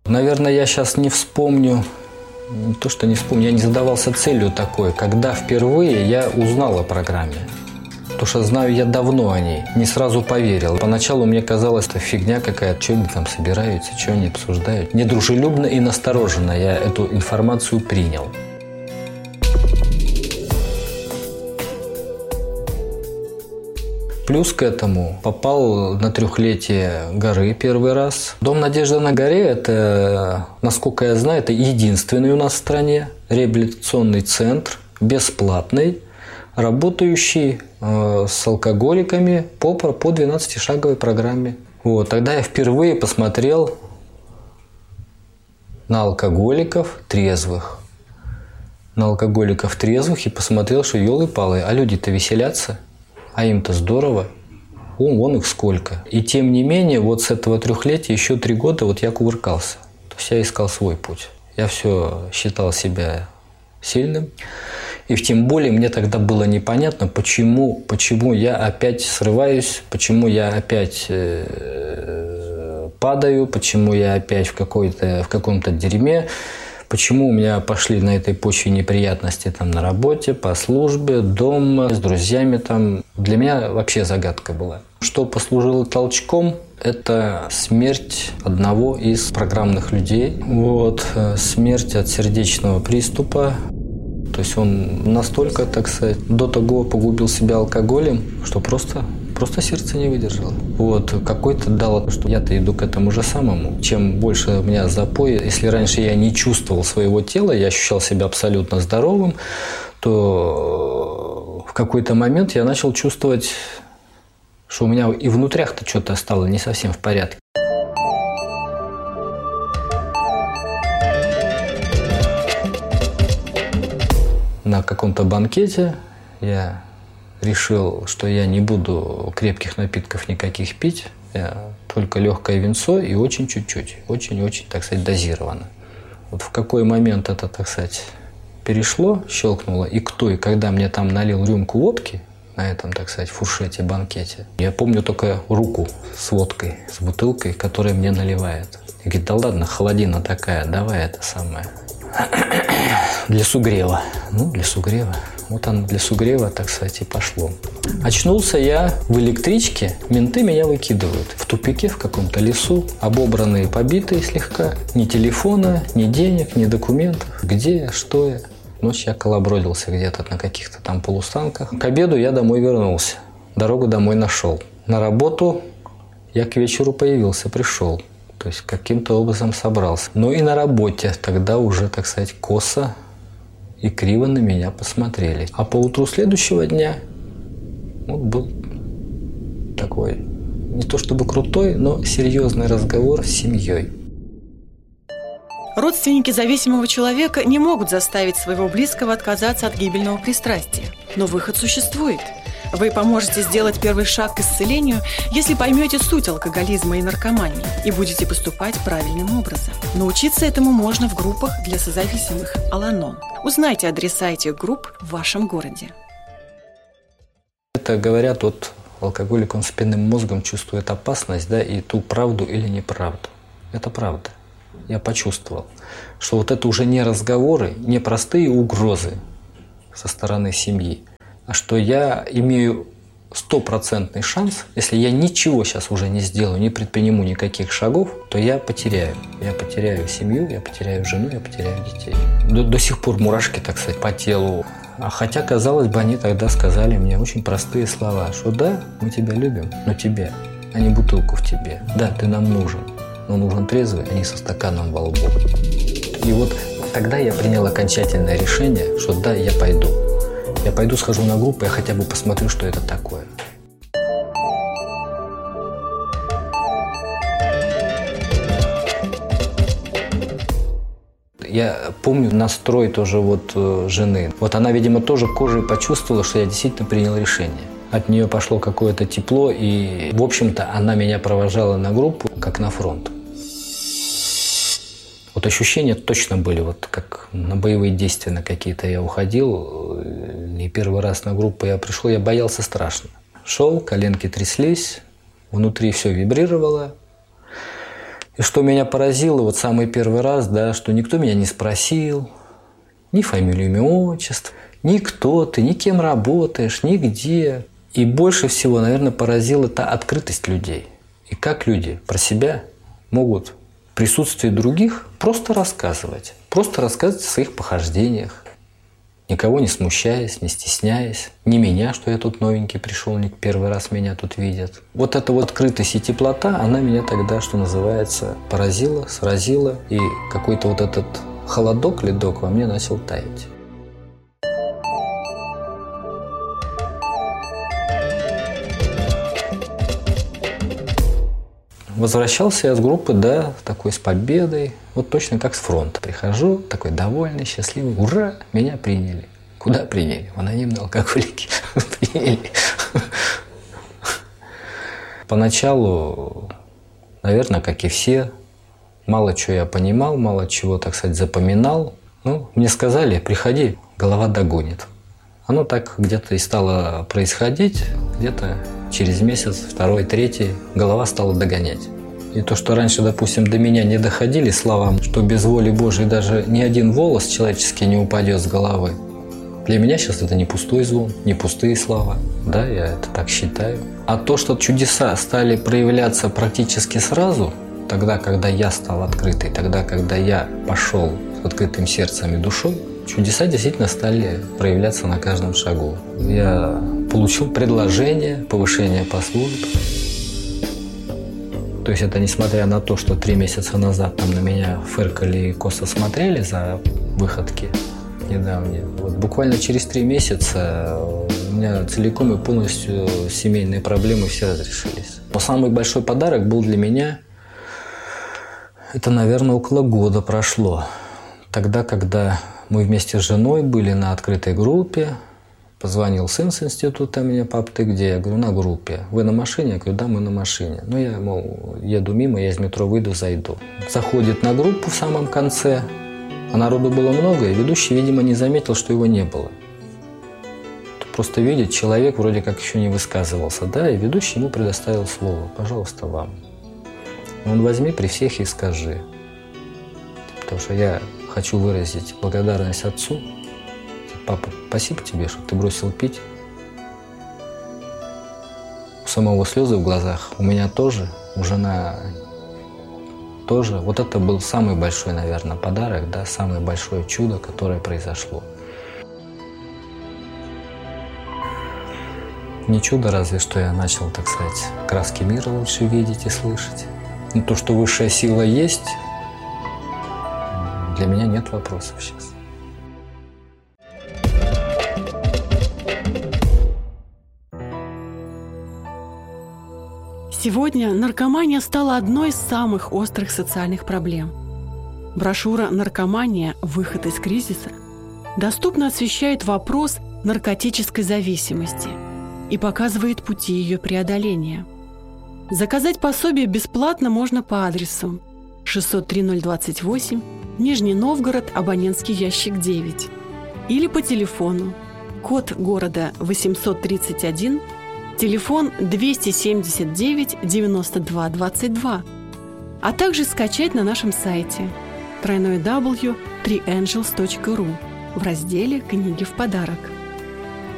Наверное, я сейчас не вспомню, не то что не вспомню, я не задавался целью такой, когда впервые я узнал о программе. Потому что знаю я давно о ней, не сразу поверил. Поначалу мне казалось, это фигня какая-то, что они там собираются, что они обсуждают. Недружелюбно и настороженно я эту информацию принял. Плюс к этому попал на 3-летие горы первый раз. Дом Надежды на горе – это, насколько я знаю, это единственный у нас в стране реабилитационный центр, бесплатный, работающий с алкоголиками по 12-шаговой программе. Вот. Тогда я впервые посмотрел на алкоголиков трезвых. И посмотрел, что елы-палы, а люди-то веселятся. А им-то здорово. Вон их сколько. И тем не менее, вот с этого 3-летия еще 3 года вот я кувыркался. То есть я искал свой путь. Я все считал себя сильным. И тем более мне тогда было непонятно, почему я опять срываюсь, почему я опять падаю, почему я опять в каком-то дерьме. Почему у меня пошли на этой почве неприятности там, на работе, по службе, дома, с друзьями там. Для меня вообще загадка была. Что послужило толчком, это смерть одного из программных людей. Вот, смерть от сердечного приступа. То есть он настолько, так сказать, до того погубил себя алкоголем, что просто сердце не выдержало. Вот, какой-то дал, что я-то иду к этому же самому. Чем больше у меня запой, если раньше я не чувствовал своего тела, я ощущал себя абсолютно здоровым, то в какой-то момент я начал чувствовать, что у меня и внутрях-то что-то стало не совсем в порядке. На каком-то банкете я решил, что я не буду крепких напитков никаких пить, я только легкое винцо и очень чуть-чуть, очень-очень, так сказать, дозированно. Вот в какой момент это, так сказать, перешло, щелкнуло, и кто и когда мне там налил рюмку водки на этом, так сказать, фуршете, банкете, я помню только руку с водкой, с бутылкой, которая мне наливает. И говорит, да ладно, холодина такая, давай это самое. Для сугрева. Для сугрева. Вот оно для сугрева, так сказать, и пошло. Очнулся я в электричке, менты меня выкидывают. В тупике, в каком-то лесу, обобранные, побитые слегка. Ни телефона, ни денег, ни документов. Где я, что я? Ночь я колобродился где-то на каких-то там полустанках. К обеду я домой вернулся. Дорогу домой нашел. На работу я к вечеру появился, пришел. То есть каким-то образом собрался. Но и на работе тогда уже, так сказать, косо и криво на меня посмотрели. А поутру следующего дня был такой, не то чтобы крутой, но серьезный разговор с семьей. Родственники зависимого человека не могут заставить своего близкого отказаться от гибельного пристрастия. Но выход существует. Вы поможете сделать первый шаг к исцелению, если поймете суть алкоголизма и наркомании и будете поступать правильным образом. Научиться этому можно в группах для созависимых «Ал-Анон». Узнайте адреса этих групп в вашем городе. Это говорят, вот алкоголик, он спинным мозгом чувствует опасность, да, и ту правду или неправду. Это правда. Я почувствовал, что вот это уже не разговоры, не простые угрозы со стороны семьи, а что я имею 100% шанс, если я ничего сейчас уже не сделаю, не предприму никаких шагов, то я потеряю. Я потеряю семью, я потеряю жену, я потеряю детей. До сих пор мурашки, так сказать, по телу. А хотя, казалось бы, они тогда сказали мне очень простые слова, что да, мы тебя любим, но тебе, а не бутылку в тебе. Да, ты нам нужен, но нужен трезвый, а не со стаканом во лбу. И вот тогда я принял окончательное решение, что да, я пойду. Я пойду, схожу на группу, я хотя бы посмотрю, что это такое. Я помню настрой тоже жены. Вот она, видимо, тоже кожей почувствовала, что я действительно принял решение. От нее пошло какое-то тепло, и, в общем-то, она меня провожала на группу, как на фронт. Вот ощущения точно были, вот как на боевые действия на какие-то я уходил. И первый раз на группу я пришел, я боялся страшно. Шел, коленки тряслись, внутри все вибрировало. И что меня поразило вот самый первый раз, да, что никто меня не спросил, ни фамилию, имя, отчество, ни кто ты, ни кем работаешь, ни где. И больше всего, наверное, поразила та открытость людей. И как люди про себя могут в присутствии других просто рассказывать о своих похождениях, никого не смущаясь, не стесняясь. Не меня, что я тут новенький пришел, не первый раз меня тут видят. Вот эта вот открытость и теплота, она меня тогда, что называется, поразила, сразила. И какой-то вот этот холодок, ледок во мне начал таять. Возвращался я с группы, да, такой с победой. Вот точно как с фронта. Прихожу, такой довольный, счастливый. Ура! Меня приняли. Куда приняли? В анонимные алкоголики. Приняли. Поначалу, наверное, как и все, мало чего я понимал, мало чего, так сказать, запоминал. Ну, мне сказали, приходи, голова догонит. Оно так где-то и стало происходить, где-то через месяц, второй, третий, голова стала догонять. И то, что раньше, допустим, до меня не доходили слова, что без воли Божией даже ни один волос человеческий не упадет с головы. Для меня сейчас это не пустой звон, не пустые слова. Да, я это так считаю. А то, что чудеса стали проявляться практически сразу, тогда, когда я стал открытый, тогда, когда я пошел с открытым сердцем и душой, чудеса действительно стали проявляться на каждом шагу. Я получил предложение, повышение по службе. То есть это несмотря на то, что 3 месяца назад там на меня фыркали и косо смотрели за выходки недавние. Вот буквально через 3 месяца у меня целиком и полностью семейные проблемы все разрешились. Но самый большой подарок был для меня, это, наверное, около года прошло. Тогда, когда мы вместе с женой были на открытой группе, позвонил сын с института мне: пап, ты где? Я говорю, на группе. Вы на машине? Я говорю, да, мы на машине. Ну, я, мол, еду мимо, я из метро выйду, зайду. Заходит на группу в самом конце, а народу было много, и ведущий, видимо, не заметил, что его не было. Просто видит, человек вроде как еще не высказывался, да, и ведущий ему предоставил слово. Пожалуйста, вам. Он возьми при всех и скажи. Потому что я хочу выразить благодарность отцу. Папа, спасибо тебе, что ты бросил пить. У самого слезы в глазах, у меня тоже, у жены тоже. Вот это был самый большой, наверное, подарок, да, самое большое чудо, которое произошло. Не чудо, разве что я начал, так сказать, краски мира лучше видеть и слышать. Но то, что высшая сила есть, для меня нет вопросов сейчас. Сегодня наркомания стала одной из самых острых социальных проблем. Брошюра «Наркомания. Выход из кризиса» доступно освещает вопрос наркотической зависимости и показывает пути ее преодоления. Заказать пособие бесплатно можно по адресу 603-028, Нижний Новгород, абонентский ящик 9, или по телефону, код города 831, телефон 279 92 22, а также скачать на нашем сайте www.3angels.ru в разделе «Книги в подарок».